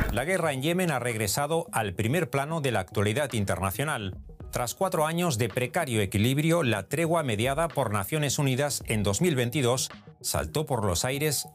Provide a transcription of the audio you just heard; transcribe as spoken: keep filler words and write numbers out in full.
La guerra en Yemen ha regresado al primer plano de la actualidad internacional. Tras cuatro años de precario equilibrio, la tregua mediada por Naciones Unidas en dos mil veintidós saltó por los aires